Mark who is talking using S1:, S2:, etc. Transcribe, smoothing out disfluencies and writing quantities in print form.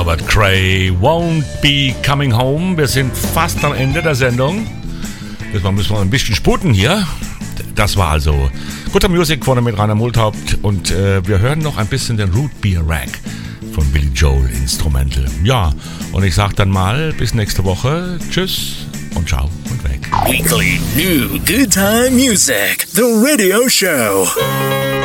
S1: Robert Cray, Won't Be Coming Home. Wir sind fast am Ende der Sendung. Jetzt müssen wir ein bisschen sputen hier. Das war also Guter Music vorne mit Rainer Multhaupt. Und wir hören noch ein bisschen den Root Beer Rag von Billy Joel Instrumental. Ja, und ich sag dann mal bis nächste Woche. Tschüss und ciao und weg.
S2: Weekly New Good Time Music, the radio show.